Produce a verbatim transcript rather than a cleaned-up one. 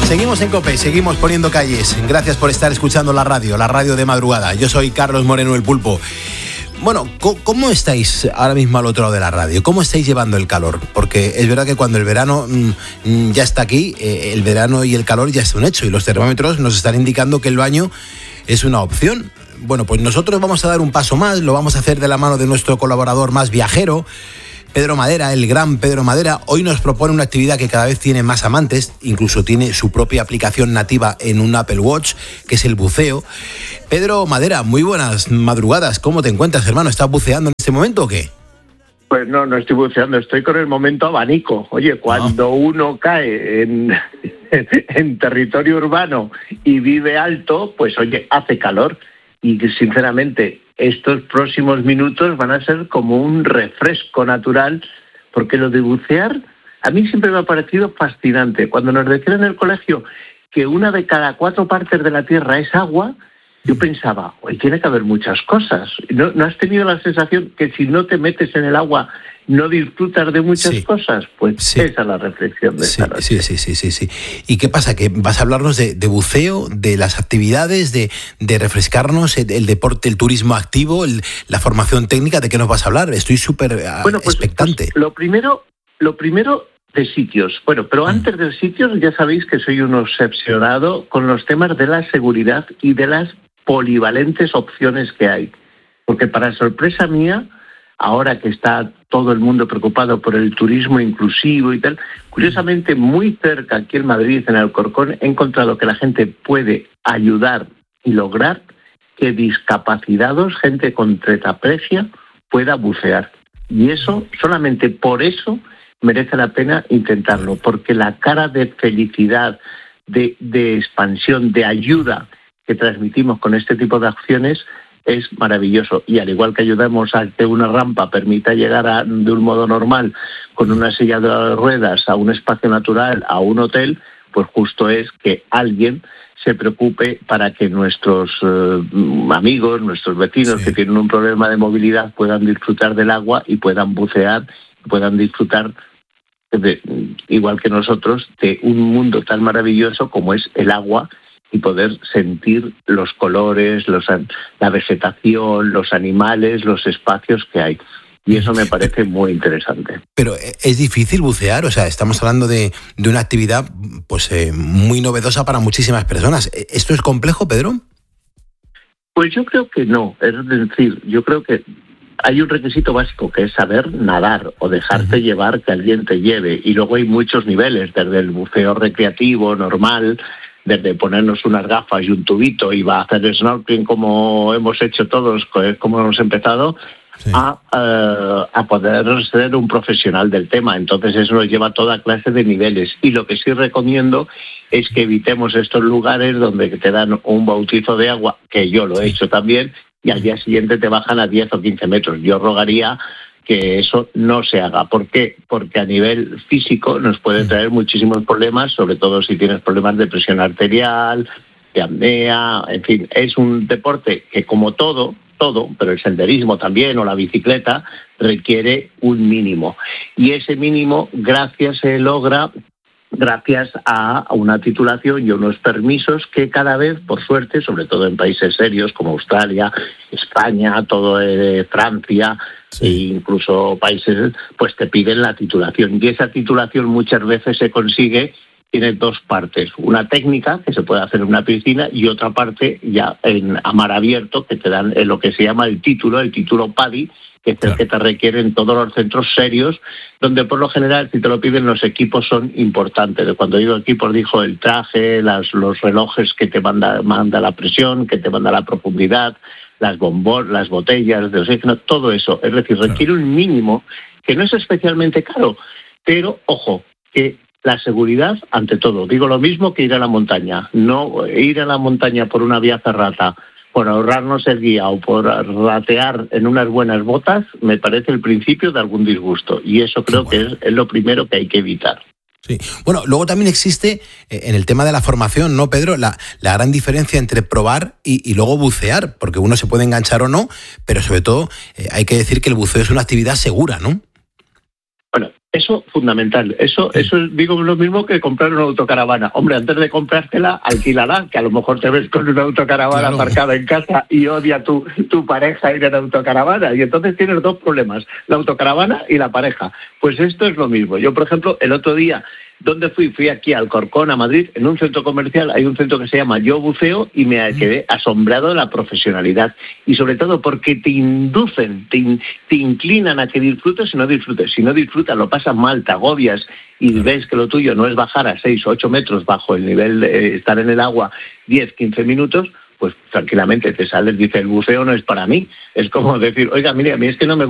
Seguimos en COPE, seguimos poniendo calles. Gracias por estar escuchando la radio, la radio de madrugada. Yo soy Carlos Moreno, el Pulpo. Bueno, ¿cómo estáis ahora mismo al otro lado de la radio? ¿Cómo estáis llevando el calor? Porque es verdad que cuando el verano mmm, ya está aquí, eh, el verano y el calor ya es un hecho y los termómetros nos están indicando que el baño es una opción. Bueno, pues nosotros vamos a dar un paso más, lo vamos a hacer de la mano de nuestro colaborador más viajero, Pedro Madera, el gran Pedro Madera. Hoy nos propone una actividad que cada vez tiene más amantes, incluso tiene su propia aplicación nativa en un Apple Watch, que es el buceo. Pedro Madera, muy buenas madrugadas. ¿Cómo te encuentras, hermano? ¿Estás buceando en este momento o qué? Pues no, no estoy buceando, estoy con el momento abanico. Oye, cuando no. uno cae en, en territorio urbano y vive alto, pues oye, hace calor. Y sinceramente, estos próximos minutos van a ser como un refresco natural, porque lo de bucear a mí siempre me ha parecido fascinante. Cuando nos decían en el colegio que una de cada cuatro partes de la Tierra es agua, yo pensaba, oye, tiene que haber muchas cosas. ¿No, ¿No has tenido la sensación que si no te metes en el agua no disfrutas de muchas sí. cosas? Pues sí. esa es la reflexión de sí, esta noche. Sí, sí, sí, sí, sí. ¿Y qué pasa? ¿Que vas a hablarnos de, de buceo, de las actividades, de, de refrescarnos, el, el deporte, el turismo activo, el, la formación técnica? ¿De qué nos vas a hablar? Estoy súper bueno, pues, expectante. Pues, lo primero, lo primero de sitios. Bueno, pero antes de sitios ya sabéis que soy un obsesionado con los temas de la seguridad y de las polivalentes opciones que hay. Porque para sorpresa mía, ahora que está todo el mundo preocupado por el turismo inclusivo y tal, curiosamente muy cerca aquí en Madrid, en Alcorcón, he encontrado que la gente puede ayudar y lograr que discapacitados, gente con tetraplegia, pueda bucear. Y eso, solamente por eso, merece la pena intentarlo, porque la cara de felicidad, de, de expansión, de ayuda que transmitimos con este tipo de acciones es maravilloso. Y al igual que ayudamos a que una rampa permita llegar a, de un modo normal con una silla de ruedas a un espacio natural, a un hotel, pues justo es que alguien se preocupe para que nuestros eh, amigos, nuestros vecinos sí. que tienen un problema de movilidad puedan disfrutar del agua y puedan bucear, puedan disfrutar de, igual que nosotros, de un mundo tan maravilloso como es el agua, y poder sentir los colores, los, la vegetación, los animales, los espacios que hay. Y eso me parece muy interesante. Pero es difícil bucear, o sea, estamos hablando de, de una actividad pues eh, muy novedosa para muchísimas personas. ¿Esto es complejo, Pedro? Pues yo creo que no. Es decir, yo creo que hay un requisito básico que es saber nadar o dejarte uh-huh. llevar, que alguien te lleve. Y luego hay muchos niveles, desde el buceo recreativo, normal, desde ponernos unas gafas y un tubito y va a hacer snorkeling como hemos hecho todos, como hemos empezado, sí. a, uh, a poder ser un profesional del tema. Entonces eso nos lleva a toda clase de niveles. Y lo que sí recomiendo es que evitemos estos lugares donde te dan un bautizo de agua, que yo lo he sí. hecho también, y al día siguiente te bajan a diez o quince metros. Yo rogaría que eso no se haga. ¿Por qué? Porque a nivel físico nos puede traer muchísimos problemas, sobre todo si tienes problemas de presión arterial, de apnea, en fin. Es un deporte que, como todo, todo, pero el senderismo también o la bicicleta, requiere un mínimo. Y ese mínimo, gracias, se logra gracias a una titulación y unos permisos que cada vez, por suerte, sobre todo en países serios como Australia, España, todo eh, Francia, sí. e incluso países, pues te piden la titulación. Y esa titulación muchas veces se consigue, tiene dos partes. Una técnica, que se puede hacer en una piscina, y otra parte ya en a mar abierto, que te dan lo que se llama el título, el título PADI, que es el claro. que te requieren todos los centros serios, donde por lo general, si te lo piden, los equipos son importantes. Cuando digo equipos, digo el traje, las, los relojes que te manda, manda la presión, que te manda la profundidad, las bombón, las botellas de oxígeno, todo eso. Es decir, requiere claro. un mínimo que no es especialmente caro, pero, ojo, que la seguridad ante todo. Digo lo mismo que ir a la montaña. No ir a la montaña por una vía ferrata, por ahorrarnos el guía o por ratear en unas buenas botas, me parece el principio de algún disgusto. Y eso creo bueno. que es, es lo primero que hay que evitar. Sí. Bueno, luego también existe eh, en el tema de la formación, ¿no, Pedro? La, la gran diferencia entre probar y, y luego bucear, porque uno se puede enganchar o no, pero sobre todo eh, hay que decir que el buceo es una actividad segura, ¿no? Bueno, Eso fundamental. Eso, eso es, digo, lo mismo que comprar una autocaravana. Hombre, antes de comprártela, alquílala, que a lo mejor te ves con una autocaravana claro. aparcada en casa y odia tu, tu pareja ir en autocaravana. Y entonces tienes dos problemas, la autocaravana y la pareja. Pues esto es lo mismo. Yo, por ejemplo, el otro día, ¿dónde fui? Fui aquí a Alcorcón, a Madrid, en un centro comercial. Hay un centro que se llama Yo Buceo y me quedé asombrado de la profesionalidad. Y sobre todo porque te inducen, te, in, te inclinan a que disfrutes y no disfrutes. Si no disfrutas, lo pasas mal, te agobias y ves que lo tuyo no es bajar a seis o ocho metros bajo el nivel de estar en el agua diez, quince minutos, pues tranquilamente te sales, dice, el buceo no es para mí. Es como decir, oiga, mire, a mí es que no me